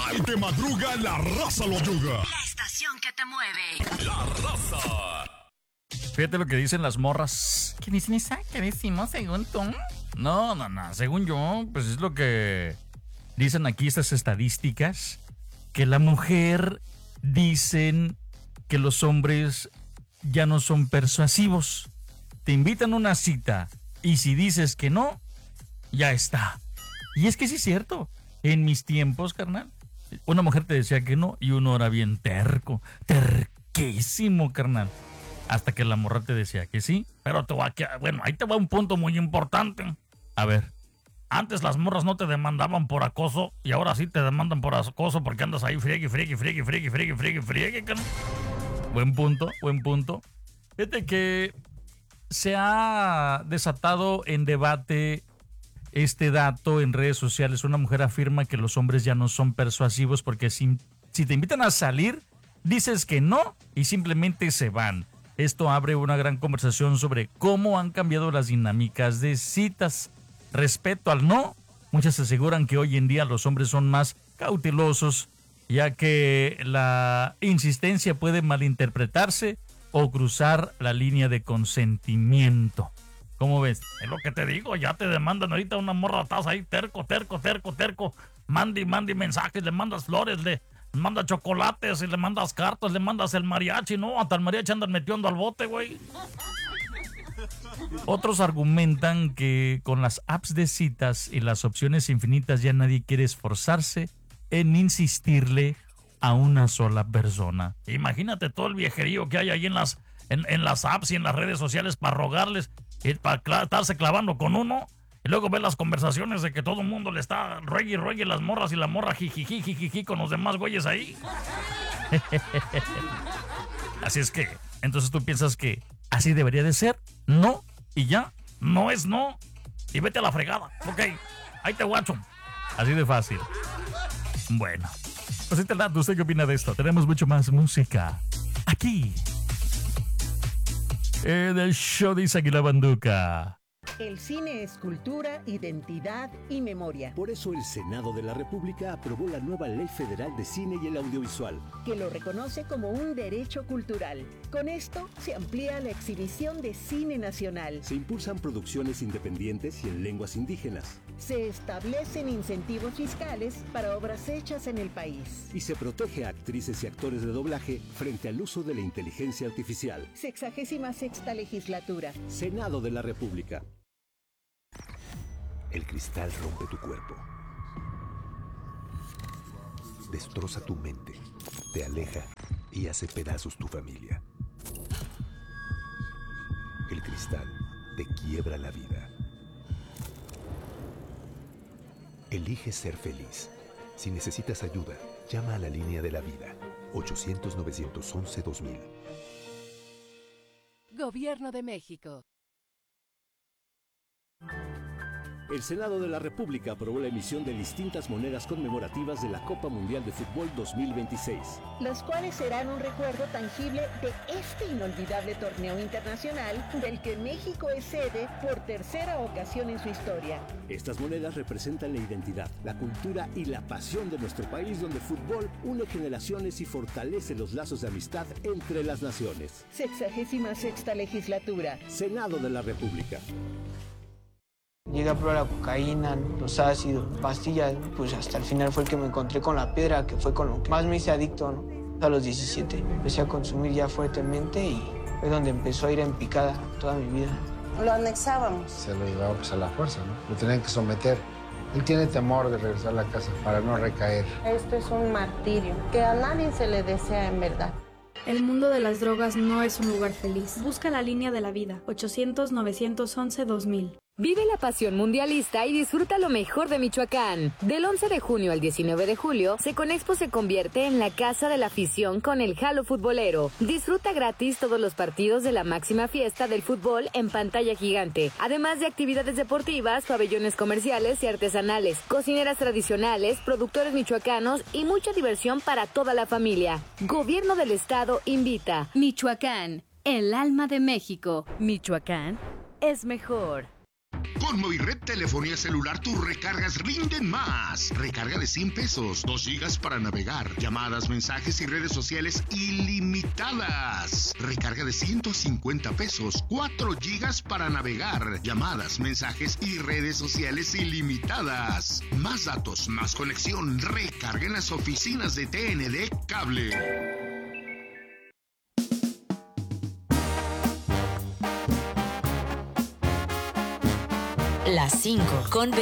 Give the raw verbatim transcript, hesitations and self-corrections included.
Al que madruga, la raza lo yuga. La estación que te mueve. La raza. Fíjate lo que dicen las morras. ¿Qué dicen esa? ¿Qué decimos según tú? No, no, no. Según yo, pues es lo que dicen aquí estas estadísticas. Que la mujer dicen que los hombres ya no son persuasivos. Te invitan a una cita y si dices que no, ya está. Y es que sí es cierto. En mis tiempos, carnal, una mujer te decía que no y uno era bien terco, terquísimo, carnal. Hasta que la morra te decía que sí. Pero te va a quedar, bueno, ahí te va un punto muy importante. A ver, antes las morras no te demandaban por acoso y ahora sí te demandan por acoso porque andas ahí friegue, friegue, friegue, friegue, friegue, friegue, friegue, carnal. Buen punto, buen punto. Fíjate que se ha desatado en debate este dato en redes sociales. Una mujer afirma que los hombres ya no son persuasivos porque si, si te invitan a salir, dices que no y simplemente se van. Esto abre una gran conversación sobre cómo han cambiado las dinámicas de citas. Respecto al no, muchas aseguran que hoy en día los hombres son más cautelosos, ya que la insistencia puede malinterpretarse o cruzar la línea de consentimiento. ¿Cómo ves? Es lo que te digo, ya te demandan ahorita una morra, estás ahí terco, terco, terco, terco. Mandi, mandi mensajes, le mandas flores, le mandas chocolates, y le mandas cartas, le mandas el mariachi, ¿no? Hasta el mariachi andan metiendo al bote, güey. Otros argumentan que con las apps de citas y las opciones infinitas ya nadie quiere esforzarse en insistirle a una sola persona. Imagínate todo el viejerío que hay ahí en las, en, en las apps y en las redes sociales para rogarles y para cla- estarse clavando con uno. Y luego ver las conversaciones de que todo el mundo le está ruegue y ruegue las morras y la morra jijiji, jijiji con los demás güeyes ahí. Así es que, entonces tú piensas que así debería de ser, no, y ya, no es no, y vete a la fregada, ok, ahí te guacho. Así de fácil. Bueno, pues este lado, ¿usted qué opina de esto? Tenemos mucho más música aquí en el show de Isaac y la Banduca. El cine es cultura, identidad y memoria. Por eso el Senado de la República aprobó la nueva Ley Federal de Cine y el Audiovisual, que lo reconoce como un derecho cultural. Con esto se amplía la exhibición de cine nacional. se impulsan producciones independientes y en lenguas indígenas, Se establecen incentivos fiscales para obras hechas en el país. y se protege a actrices y actores de doblaje frente al uso de la inteligencia artificial. Sexagésima sexta legislatura. Senado de la República. El cristal rompe tu cuerpo, destroza tu mente, te aleja y hace pedazos tu familia. El cristal te quiebra la vida. Elige ser feliz. Si necesitas ayuda, llama a la línea de la vida. ochocientos, novecientos once, dos mil. Gobierno de México. El Senado de la República aprobó la emisión de distintas monedas conmemorativas de la Copa Mundial de Fútbol dos mil veintiséis. Las cuales serán un recuerdo tangible de este inolvidable torneo internacional del que México es sede por tercera ocasión en su historia. Estas monedas representan la identidad, la cultura y la pasión de nuestro país, donde el fútbol une generaciones y fortalece los lazos de amistad entre las naciones. Sexagésima sexta legislatura. Senado de la República. Llegué a probar la cocaína, los ácidos, pastillas, pues hasta el final fue el que me encontré con la piedra, que fue con lo que más me hice adicto, ¿no? A los diecisiete empecé a consumir ya fuertemente y fue donde empezó a ir en picada toda mi vida. Lo anexábamos. Se lo llevaba pues a la fuerza, ¿no? Lo tenían que someter. Él tiene temor de regresar a la casa para no recaer. Esto es un martirio que a nadie se le desea en verdad. El mundo de las drogas no es un lugar feliz. Busca la línea de la vida. ochocientos, novecientos once, dos mil. Vive la pasión mundialista y disfruta lo mejor de Michoacán. Del once de junio al diecinueve de julio, Seconexpo se convierte en la casa de la afición con el Jalo Futbolero. Disfruta gratis todos los partidos de la máxima fiesta del fútbol en pantalla gigante, además de actividades deportivas, pabellones comerciales y artesanales, cocineras tradicionales, productores michoacanos y mucha diversión para toda la familia. Gobierno del Estado invita. Michoacán, el alma de México. Michoacán es mejor. Con Movired Telefonía Celular tus recargas rinden más. Recarga de cien pesos, dos gigas para navegar, llamadas, mensajes y redes sociales ilimitadas. Recarga de ciento cincuenta pesos, cuatro gigas para navegar, llamadas, mensajes y redes sociales ilimitadas. Más datos, más conexión. Recarga en las oficinas de T N D Cable. Las cinco con